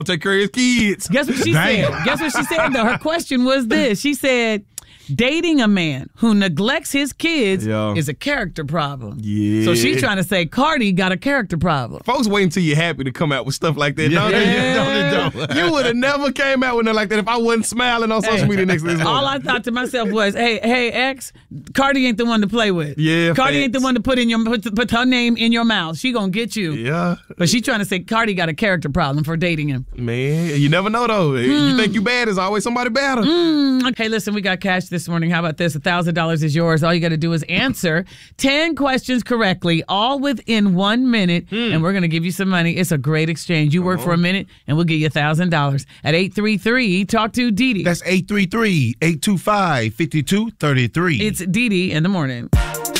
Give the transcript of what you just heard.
take care of his kids. Guess what she said? Guess what she said, though? Her question was this. She said, dating a man who neglects his kids is a character problem. Yeah. So she's trying to say Cardi got a character problem. Folks wait until you're happy to come out with stuff like that. Don't. You would have never came out with nothing like that if I wasn't smiling on social media next to this woman. All I thought to myself was, hey, X, Cardi ain't the one to play with. Yeah, Cardi ain't the one to put her name in your mouth. She gonna get you. Yeah. But she trying to say Cardi got a character problem for dating him. Man, you never know, though. You think you bad, there's always somebody better. Okay, listen, we got cash this morning. How about this? $1,000 is yours. All you got to do is answer 10 questions correctly, all within 1 minute, and we're going to give you some money. It's a great exchange. You work for a minute, and we'll give you $1,000 at 833. Talk to Didi. That's 833-825-5233. It's Didi in the morning.